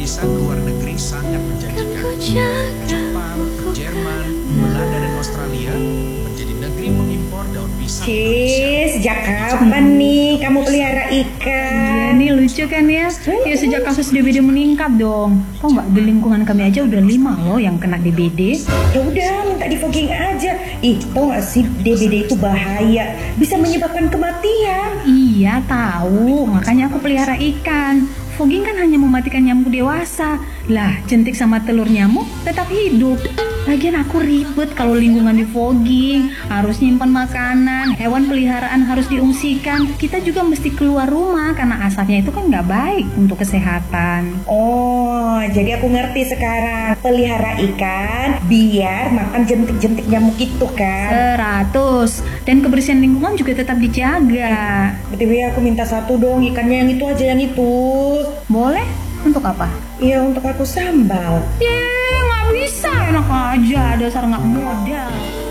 visa ke luar negeri sangat menjanjikan. Jepang, Jerman, Belanda, dan Australia menjadi negeri pengimpor daun pisang. Sejak kapan nih kamu pelihara ikan? Iya nih lucu kan ya? Ya sejak kasus DBD meningkat dong. Kok nggak di lingkungan kami aja udah 5 loh yang kena DBD. Ya udah, minta di fogging aja. Tau gak sih, DBD itu bahaya, bisa menyebabkan kematian. Iya tahu, makanya aku pelihara ikan. Fogging kan hanya mematikan nyamuk dewasa. Lah, jentik sama telur nyamuk tetap hidup. Lagian aku ribet kalau lingkungan di fogging. Harus nyimpan makanan, hewan peliharaan harus diungsikan. Kita juga mesti keluar rumah karena asapnya itu kan nggak baik untuk kesehatan. Oh, jadi aku ngerti sekarang. Pelihara ikan biar makan jentik-jentik nyamuk itu kan. 100. Dan kebersihan lingkungan juga tetap dijaga. BTW aku minta satu dong, ikannya yang itu aja, yang itu. Boleh? Untuk apa? Iya, untuk aku sambal. Nggak bisa, enak aja, dasar nggak modal.